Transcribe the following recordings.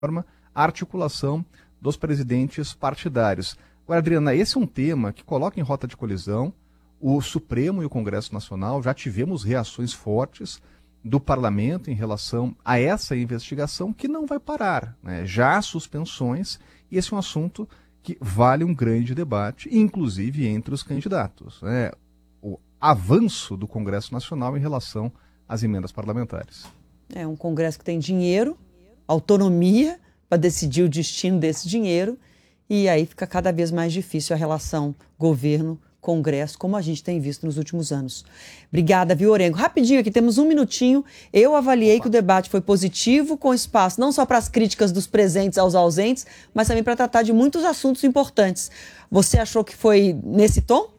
forma a articulação dos presidentes partidários. Agora, Adriana, esse é um tema que coloca em rota de colisão o Supremo e o Congresso Nacional. Já tivemos reações fortes do Parlamento em relação a essa investigação que não vai parar, né? Já há suspensões e esse é um assunto que vale um grande debate, inclusive entre os candidatos, né? O avanço do Congresso Nacional em relação às emendas parlamentares. É um Congresso que tem dinheiro, autonomia para decidir o destino desse dinheiro, e aí fica cada vez mais difícil a relação governo-Congresso, como a gente tem visto nos últimos anos. Obrigada, viu, Orengo? Rapidinho aqui, temos um minutinho. Eu avaliei que o debate foi positivo, com espaço não só para as críticas dos presentes aos ausentes, mas também para tratar de muitos assuntos importantes. Você achou que foi nesse tom?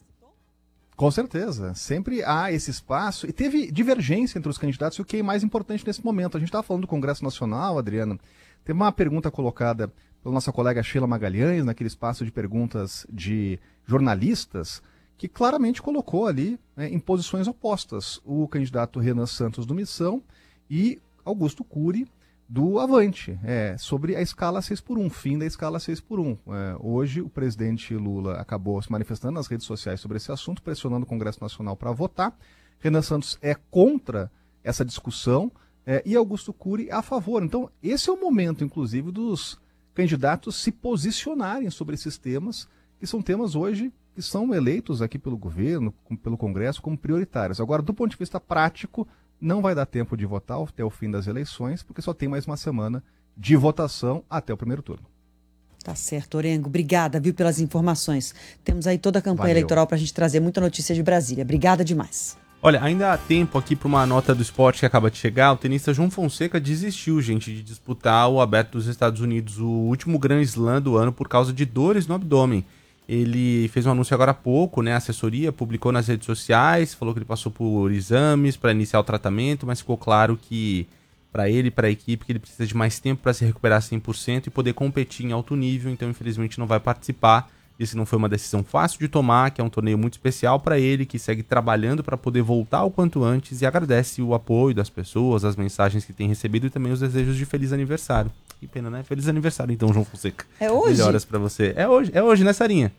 Com certeza, sempre há esse espaço e teve divergência entre os candidatos, o que é mais importante nesse momento. A gente estava falando do Congresso Nacional, Adriana, teve uma pergunta colocada pela nossa colega Sheila Magalhães, naquele espaço de perguntas de jornalistas, que claramente colocou ali, né, em posições opostas o candidato Renan Santos do Missão e Augusto Cury do Avante, sobre a escala 6x1, fim da escala 6x1. Hoje o presidente Lula acabou se manifestando nas redes sociais sobre esse assunto, pressionando o Congresso Nacional para votar. Renan Santos é contra essa discussão e Augusto Cury a favor. Então esse é o momento, inclusive, dos candidatos se posicionarem sobre esses temas, que são temas hoje que são eleitos aqui pelo governo, pelo Congresso, como prioritários. Agora, do ponto de vista prático, não vai dar tempo de votar até o fim das eleições, porque só tem mais uma semana de votação até o primeiro turno. Tá certo, Orengo. Obrigada, viu, pelas informações. Temos aí toda a campanha Valeu. eleitoral para a gente trazer muita notícia de Brasília. Obrigada demais. Olha, ainda há tempo aqui para uma nota do esporte que acaba de chegar. O tenista João Fonseca desistiu, gente, de disputar o Aberto dos Estados Unidos, o último Grand Slam do ano, por causa de dores no abdômen. Ele fez um anúncio agora há pouco, né? A assessoria publicou nas redes sociais, falou que ele passou por exames para iniciar o tratamento, mas ficou claro que para ele e para a equipe que ele precisa de mais tempo para se recuperar 100% e poder competir em alto nível, então infelizmente não vai participar. Esse não foi uma decisão fácil de tomar, que é um torneio muito especial para ele, que segue trabalhando para poder voltar o quanto antes e agradece o apoio das pessoas, as mensagens que tem recebido e também os desejos de feliz aniversário. Que pena, né? Feliz aniversário então, João Fonseca. É hoje? Melhoras para você. É hoje, né, Sarinha?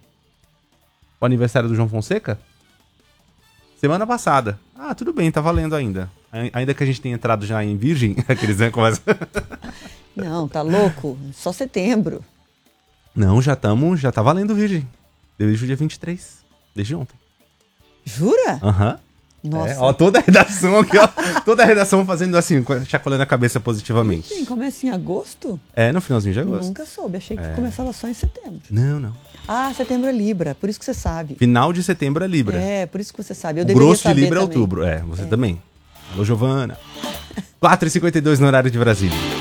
O aniversário do João Fonseca? Semana passada. Ah, tudo bem, tá valendo ainda. Ainda que a gente tenha entrado já em virgem, aqueles, né, começa... Não, tá louco? Só setembro. Não, já tá valendo virgem. Desde o dia 23, desde ontem. Jura? Aham. Nossa. Ó, toda a redação aqui, ó. Toda a redação fazendo assim, chacoalhando a cabeça positivamente. Sim, começa em agosto? No finalzinho de agosto. Nunca soube, achei que começava só em setembro. Não. Ah, setembro é Libra, por isso que você sabe. Final de setembro é Libra. Por isso que você sabe. Eu O deveria grosso de saber Libra é também. outubro. Você também. Alô, Giovana. 4h52 no horário de Brasília.